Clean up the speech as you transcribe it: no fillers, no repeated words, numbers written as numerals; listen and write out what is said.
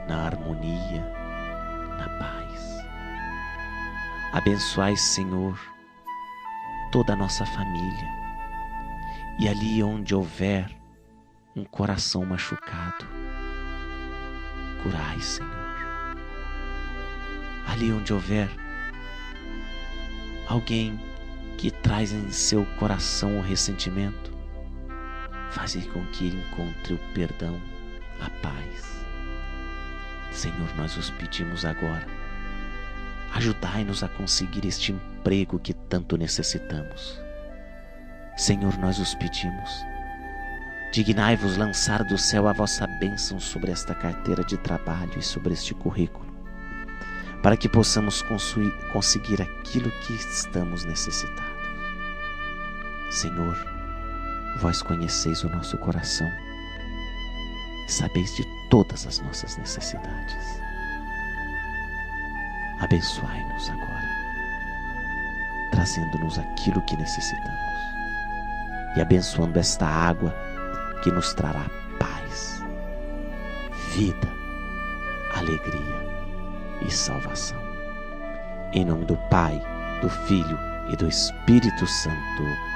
na harmonia, na paz. Abençoai, Senhor, toda a nossa família, e ali onde houver um coração machucado, curai, Senhor. Ali onde houver alguém que traz em seu coração o ressentimento, faze com que ele encontre o perdão, a paz. Senhor, nós os pedimos agora, ajudai-nos a conseguir este emprego que tanto necessitamos. Senhor, nós os pedimos, dignai-vos lançar do céu a vossa bênção sobre esta carteira de trabalho e sobre este currículo, para que possamos conseguir aquilo que estamos necessitados. Senhor, vós conheceis o nosso coração e sabeis de todas as nossas necessidades. Abençoai-nos agora, trazendo-nos aquilo que necessitamos e abençoando esta água que nos trará paz, vida, alegria e salvação. Em nome do Pai, do Filho e do Espírito Santo.